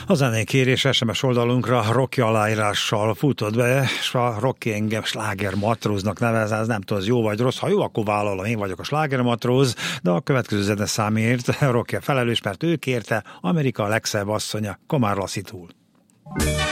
A zenékérés SMS oldalunkra Rocky aláírással futott be, és a Rocky engem slágermatróznak nevez, ez nem tudom, az jó vagy rossz. Ha jó, akkor vállalom, én vagyok a slágermatróz, de a következő zeneszámért Rocky a felelős, mert ő kérte Amerika legszebb asszonya, Komár Lasszit túl.